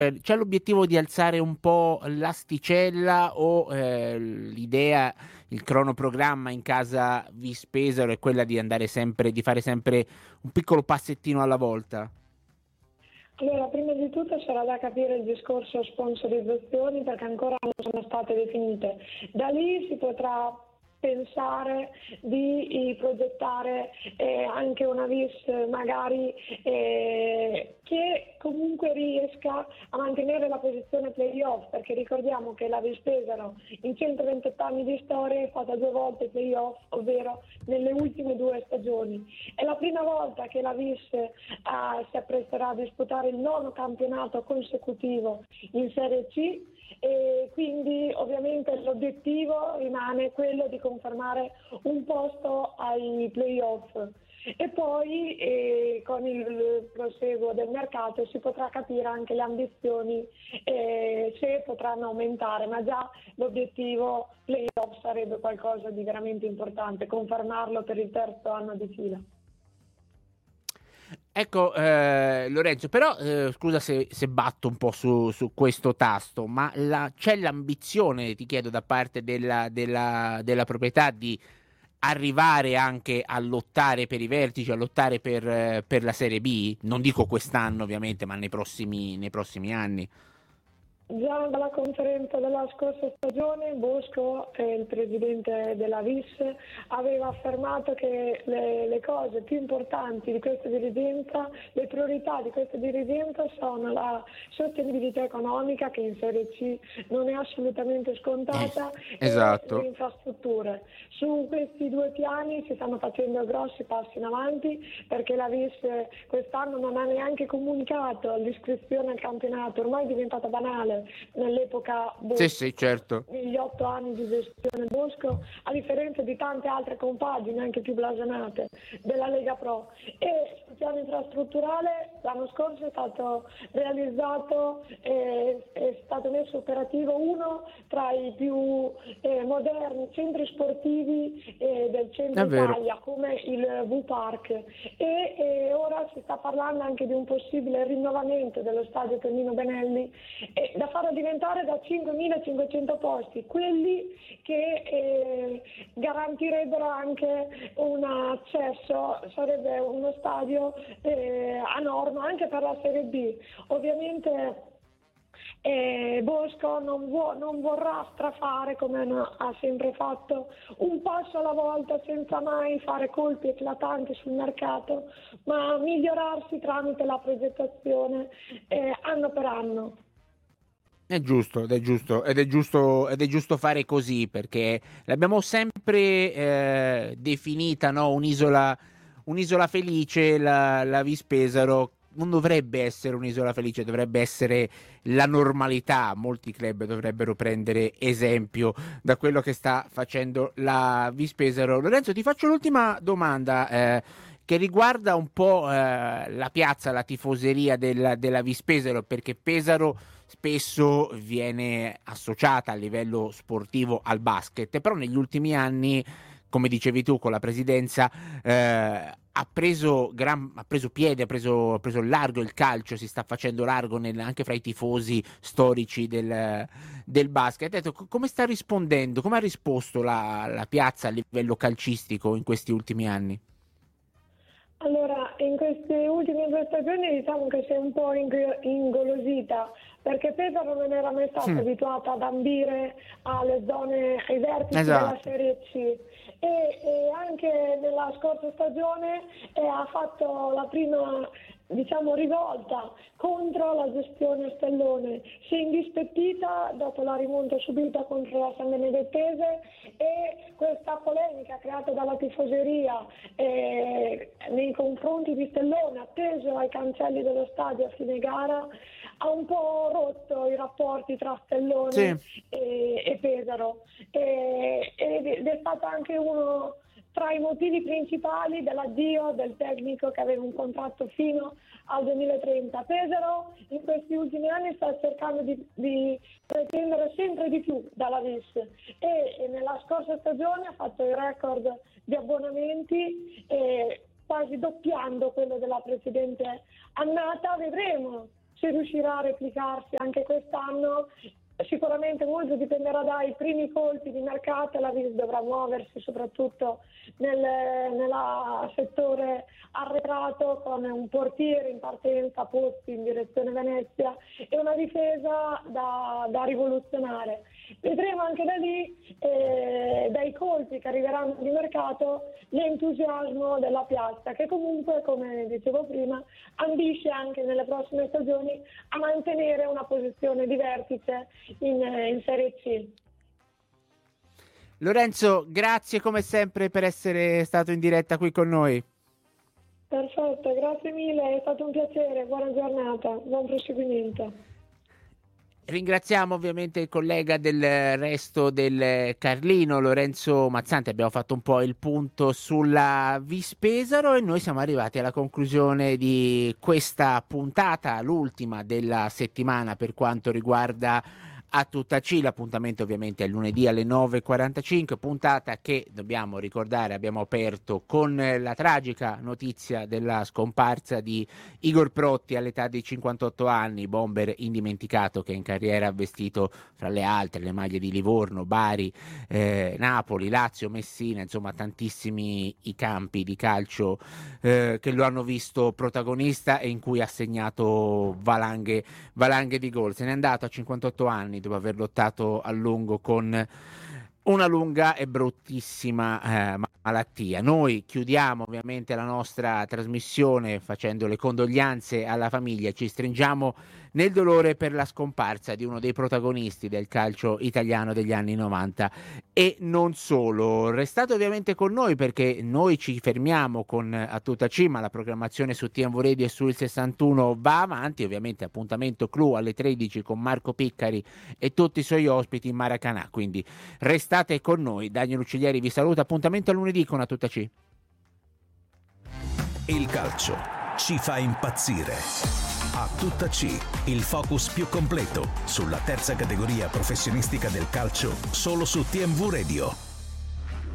c'è l'obiettivo di alzare un po' l'asticella o l'idea, il cronoprogramma in casa Vispesaro è quella di andare sempre, di fare sempre un piccolo passettino alla volta? Allora, prima di tutto sarà da capire il discorso sponsorizzazioni perché ancora non sono state definite. Da lì si potrà pensare di progettare anche una vis magari che comunque riesca a mantenere la posizione playoff, perché ricordiamo che la Vis Pesaro in 128 anni di storia è stata 2 volte playoff, ovvero nelle ultime 2 stagioni. È la prima volta che la Vis si appresterà a disputare il 9º campionato consecutivo in Serie C, e quindi ovviamente l'obiettivo rimane quello di confermare un posto ai playoff. E poi con il proseguo del mercato si potrà capire anche le ambizioni se potranno aumentare, ma già l'obiettivo playoff sarebbe qualcosa di veramente importante, confermarlo per il 3º anno di fila. Ecco, Lorenzo, però scusa se batto un po' su questo tasto, ma c'è l'ambizione, ti chiedo, da parte della proprietà di arrivare anche a lottare per i vertici, a lottare per la Serie B? Non dico quest'anno ovviamente, ma nei prossimi anni. Già dalla conferenza della scorsa stagione Bosco, il presidente della Vis, aveva affermato che le cose più importanti di questa dirigenza, le priorità di questa dirigenza sono la sostenibilità economica, che in Serie C non è assolutamente scontata, esatto. e le infrastrutture. Su questi 2 piani si stanno facendo grossi passi in avanti, perché la Vis quest'anno non ha neanche comunicato l'iscrizione al campionato, ormai è diventata banale nell'epoca Bosco, Sì, certo. negli 8 anni di gestione Bosco, a differenza di tante altre compagini anche più blasonate della Lega Pro. E sul piano infrastrutturale l'anno scorso è stato realizzato, è stato messo operativo uno tra i più moderni centri sportivi del centro Italia, come il V-Park, e ora si sta parlando anche di un possibile rinnovamento dello stadio Tonino Benelli, da farlo diventare da 5.500 posti, quelli che garantirebbero anche un accesso, sarebbe uno stadio a norma anche per la Serie B. Ovviamente Bosco non vorrà strafare, come ha sempre fatto, un passo alla volta senza mai fare colpi eclatanti sul mercato, ma migliorarsi tramite la progettazione anno per anno. È giusto, ed è giusto fare così, perché l'abbiamo sempre definita, no? Un'isola felice, la Vis Pesaro. Non dovrebbe essere un'isola felice, dovrebbe essere la normalità. Molti club dovrebbero prendere esempio da quello che sta facendo la Vis Pesaro. Lorenzo, ti faccio l'ultima domanda, che riguarda un po' la piazza, la tifoseria della Vis Pesaro, perché Pesaro spesso viene associata a livello sportivo al basket, però negli ultimi anni, come dicevi tu, con la presidenza ha preso piede, ha preso largo il calcio, si sta facendo largo anche fra i tifosi storici del basket. Detto, come sta rispondendo, come ha risposto la piazza a livello calcistico in questi ultimi anni? Allora, in queste ultime 2 stagioni diciamo che si è un po' ingolosita, perché Pesaro non era mai stata abituata ad ambire alle zone, ai vertici della Serie C, e anche nella scorsa stagione ha fatto la prima, diciamo, rivolta contro la gestione Stellone. Si è indispettita dopo la rimonta subita contro la San Benedettese, e questa polemica creata dalla tifoseria nei confronti di Stellone, atteso ai cancelli dello stadio a fine gara, ha un po' rotto i rapporti tra Stellone e Pesaro, ed è stato anche uno tra i motivi principali dell'addio del tecnico che aveva un contratto fino al 2030. Pesaro in questi ultimi anni sta cercando di pretendere sempre di più dalla Vis, e nella scorsa stagione ha fatto il record di abbonamenti, quasi doppiando quello della precedente annata. Vedremo se riuscirà a replicarsi anche quest'anno. Sicuramente molto dipenderà dai primi colpi di mercato, la Vis dovrà muoversi soprattutto nel settore arretrato, con un portiere in partenza, Posti in direzione Venezia e una difesa da rivoluzionare. Vedremo anche da lì, dai colpi che arriveranno di mercato, l'entusiasmo della piazza, che comunque, come dicevo prima, ambisce anche nelle prossime stagioni a mantenere una posizione di vertice in Serie C. Lorenzo, grazie come sempre per essere stato in diretta qui con noi. Perfetto, grazie mille, è stato un piacere, buona giornata, buon proseguimento. Ringraziamo ovviamente il collega del Resto del Carlino, Lorenzo Mazzanti. Abbiamo fatto un po' il punto sulla Vis Pesaro e noi siamo arrivati alla conclusione di questa puntata, l'ultima della settimana per quanto riguarda A Tutta C. L'appuntamento ovviamente è lunedì alle 9.45, puntata che, dobbiamo ricordare, abbiamo aperto con la tragica notizia della scomparsa di Igor Protti all'età di 58 anni, bomber indimenticato che in carriera ha vestito fra le altre le maglie di Livorno, Bari, Napoli, Lazio, Messina, insomma tantissimi i campi di calcio che lo hanno visto protagonista e in cui ha segnato valanghe di gol. Se n'è andato a 58 anni dopo aver lottato a lungo con una lunga e bruttissima malattia. Noi chiudiamo ovviamente la nostra trasmissione facendo le condoglianze alla famiglia, ci stringiamo nel dolore per la scomparsa di uno dei protagonisti del calcio italiano degli anni 90 e non solo. Restate ovviamente con noi perché noi ci fermiamo con A Tutta C, ma la programmazione su TMV Radio e sul 61 va avanti, ovviamente appuntamento clou alle 13 con Marco Piccari e tutti i suoi ospiti in Maracanã, quindi restate con noi. Daniel Ucciglieri vi saluta, appuntamento a lunedì con A Tutta C. Il calcio ci fa impazzire. A Tutta C, il focus più completo sulla terza categoria professionistica del calcio, solo su TMV Radio.